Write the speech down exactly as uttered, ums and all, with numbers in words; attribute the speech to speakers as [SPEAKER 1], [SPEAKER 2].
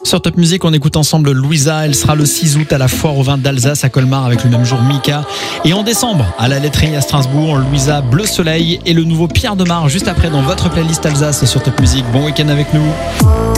[SPEAKER 1] Sur Top Music, on écoute ensemble Louisa. Elle sera le six août à la Foire au vin d'Alsace à Colmar avec le même jour Mika. Et en décembre, à la Laiterie à Strasbourg, Louisa Bleu Soleil et le nouveau Pierre Demar juste après dans votre playlist Alsace sur Top Music. Bon week-end avec nous.